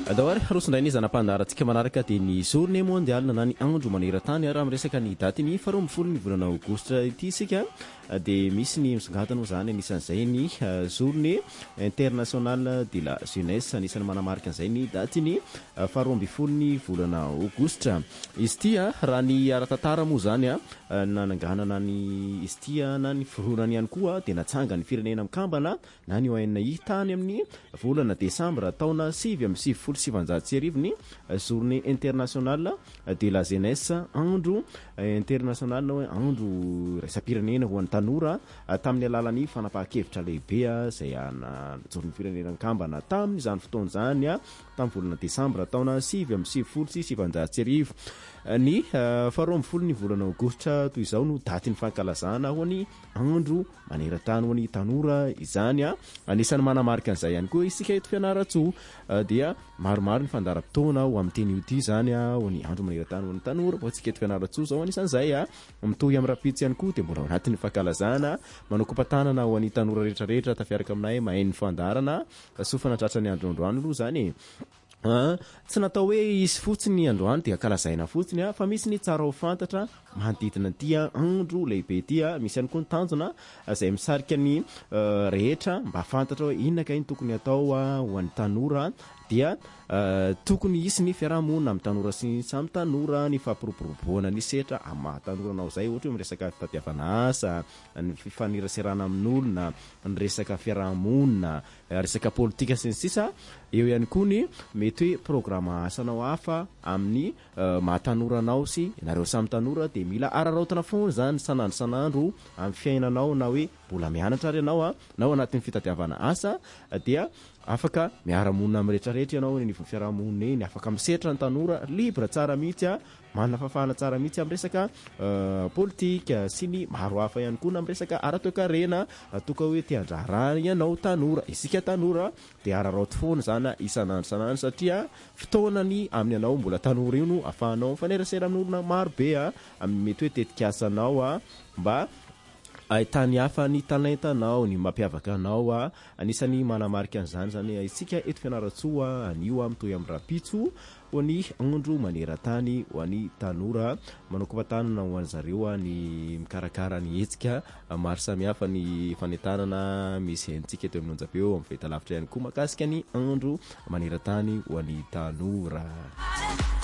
Dawary harosindray ny zanam-pandarantsika manaraka dia ny journée mondiale na ny andro maneran-tany raha miresaka ny daty ny 12 ny volana aogositra ity isika dia misy ny misongadina zany anisan'izay ny journée internationale de la jeunesse anisan'ny manamarika an'izay ny daty ny 12 ny volana aogositra izy ity raha ny ara-tantara moa zany nananganana ny izy ity na ny foronany ihany koa dia natsanga ny firenena mikambana na ny oaina tany amin'ny volana desambra taona 7 ny journée internationale de la jeunesse andro internationale hoe andro raisam-pirenena ho an'ny tanora tamin'ny alalan'ny fanapahan-kevitra lehibe izay najoron'ny firenena mikambana tamin'izany fotoana zany tamin'ny volana desambra taona 7 ny 12 ny volana aogositra toy izao no daty ny fankalazana ho any andro maneran-tany ho any tanora izany anisan'ny manamarika an'izay ihany koa isika eto Fianaratsoa dia maromaro ny fandaram-potoana ho amin'ny teny ity zany ho any andro maneran-tany ho any tanora fa isika eto Fianaratsoa zao anisan'izay mitohy amin'ny rapitsy ihany koa dia mbola ao anatin'ny fankalazana manao kompatanana ho any tanora rehetrarehetra tafiaraka aminay mahay ny fandarana sofana tratrany androandroany aloha zany tsy natao hoe izy fotsiny androany dia kalazaina fotsiny fa misy ny tsara ho fantatra manodidina ity andro lehibe ity misy ihany koa ny tanjona izay misarika ny rehetra mba fantatra hoe inona ka iny tokony atao ho an'ny tanora dia tokony isy ny fiarahamonina amin'ny tanora sy samy tanora ny fampiroboroboana ny setra amin'ny mahatanoranao izay ohatra hoe miresaka fitadiavana asa ny fifaneraserana amin'olona ny resaka fiarahamonina resaka politika sy ny sisa eo ihany koa ny mety hoe programa asanao hafa amin'ny mahatanoranao sy nareo samy tanora dia mila araraotina foana zany sanandro amin'ny fiainanao na hoe mbola mianatra ary ianao na ao anatin'ny fitadiavana asa dia afaka miara-monina amin'ny rehetrarehetra ianao ny fiarahamonina eny afaka misetra ny tanora libre tsara mihitsy manana fafana tsara mihitsy amin'ny resaka politika sy ny maro hafa ihany koa na amin'ny resaka ara-toekarena toka hoe te-handrarana ianao tanora isika tanora dia araraoty foana zany isanandro satria fotoanany amin'ny ianao mbola tanora io no afahanao mifanerasera amin'ny olona marobe mety hoe tetikasanao mba ahitany hafa ny talentanao ny mampiavaka anao anisany manamarika an'izany zany isika eto Fianaratsoa anio mitohy amin'ny rapitso ho any andro maneran-tany ho any tanora manao kompatanana ho any zareo ny mikarakara ny hetsika maro samihafa ny fanentanana misy antsika eto amin'ny onjabeo amin'ny fahitalavitra ihany koa mahakasika ny andro maneran-tany ho any tanora.